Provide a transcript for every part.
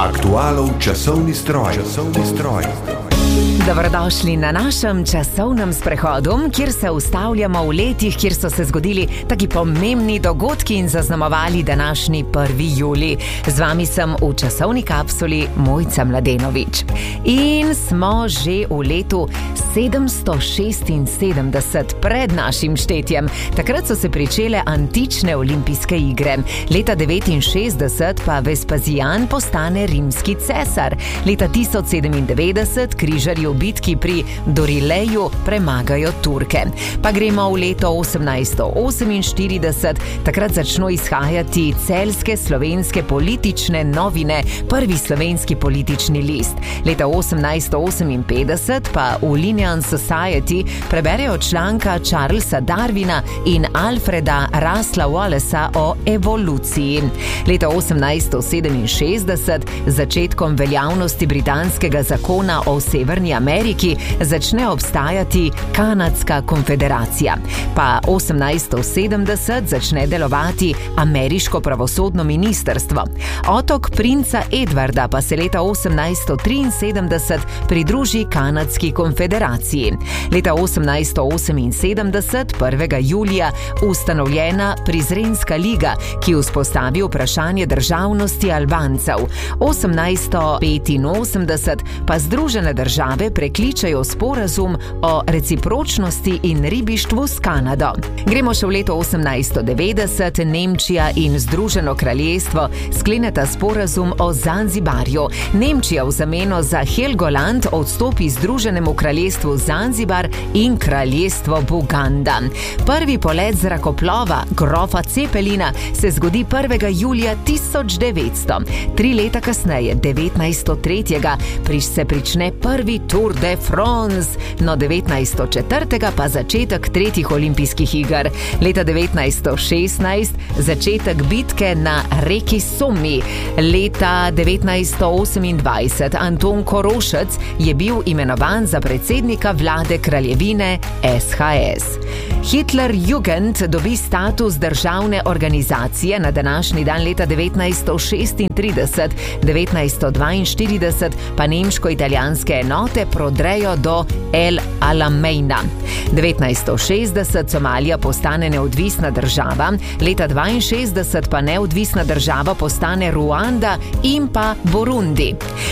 Aktualov časovni stroj. Dobrodošli na našem časovnem sprehodu, kjer se ustavljamo v letih, kjer so se zgodili taki pomembni dogodki in zaznamovali današnji 1. julij. Z vami sem v časovni kapsuli Mojca Mladenovič. In smo že v letu 776 pred našim štetjem. Takrat so se pričele antične olimpijske igre. Leta 69 pa Vespazijan postane rimski cesar. Leta 1097 križarji v bitki pri Dorileju premagajo Turke. Pa gremo v leto 1848, takrat začno izhajati celjske slovenske politične novine, prvi slovenski politični list. Leta 1858 pa v Linnean Society preberejo članka Charlesa Darwina in Alfreda Russela Wallacea o evoluciji. Leta 1867, začetkom veljavnosti britanskega zakona o Severni Ameriki, začne obstajati Kanadska konfederacija. Pa 1870 začne delovati ameriško pravosodno ministrstvo. Otok princa Edvarda pa se leta 1873 pridruži Kanadski konfederaciji. Leta 1878, 1. julija, ustanovljena Prizrenska liga, ki vzpostavi vprašanje državnosti Albancev. 1885 pa Združene države prekličajo sporazum o recipročnosti in ribištvu s Kanado. Gremo še v leto 1890, Nemčija in Združeno kraljestvo skleneta sporazum o Zanzibarju. Nemčija v zameno za Helgoland odstopi Združenemu kraljestvu Zanzibar in kraljestvo Buganda. Prvi polet zrakoplova grofa Cepelina se zgodi 1. julija 1900. 3 leta kasneje, 1903, se prične prvi Tour de France, no 1904 pa začetek 3. olimpijskih iger. Leta 1916 začetek bitke na reki Somi. Leta 1928 Anton Korošec je bil imenovan za predsednika vlade kraljevine SHS. Hitlerjugend dobi status državne organizacije na današnji dan leta 1936, 1942 pa nemško-italijanske enote prodrejo do El Alameina. 1960 Somalija postane neodvisna država, leta 62 pa neodvisna država postane Ruanda in pa Burundi.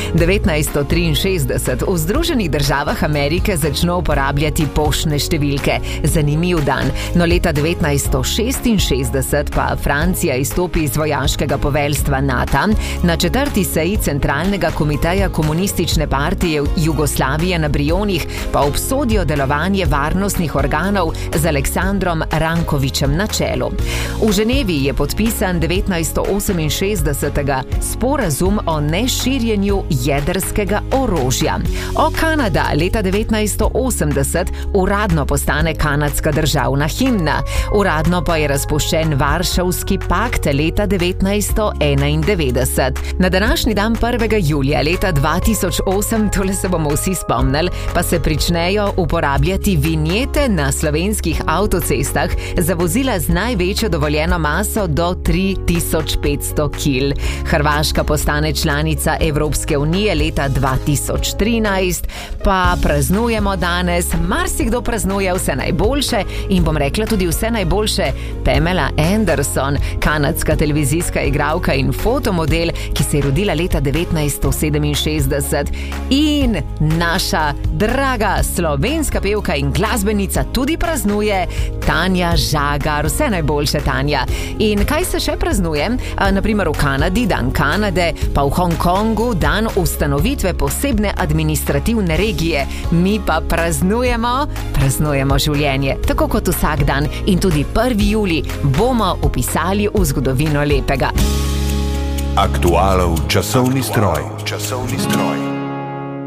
1963 v Združenih državah Amerike začno uporabljati poštne številke. Zanimiv dan. No leta 1966 pa Francija izstopi iz vojaškega poveljstva NATO. Na 4. seji Centralnega komiteja Komunistične partije Jugoslavije na Brionih pa obsodijo delovanje varnostnih organov z Aleksandrom Rankovićem na čelu. V Ženevi je podpisan 1968. sporazum o neširjenju jedrskega orožja. O Kanada leta 1980 uradno postane kanadska državna himna. Uradno pa je razpuščen Varšavski pakt leta 1991. Na današnji dan 1. julija leta 2008, tole se bomo vsi spomnili, pa se pričnejo uporabljati vinjete na slovenskih avtocestah za vozila z največjo dovoljeno maso do 3500 kil. Hrvaška postane članica Evropske unije leta 2013, pa praznujemo danes, marsikdo praznuje vse najboljše in bom rekla tudi vse najboljše Pamela Anderson, kanadska televizijska igralka in fotomodel, ki se je rodila leta 1967, in naša draga slovenska pevka in glasbenica tudi praznuje, Tanja Žagar. Vse najboljše, Tanja. In kaj se še praznuje? Naprimer v Kanadi dan Kanade, pa v Hongkongu dan ustanovitve posebne administrativne regije. Mi pa praznujemo življenje, tako kot vsak dan, in tudi 1. julij bomo upisali v zgodovino lepega. Aktualov časovni stroj.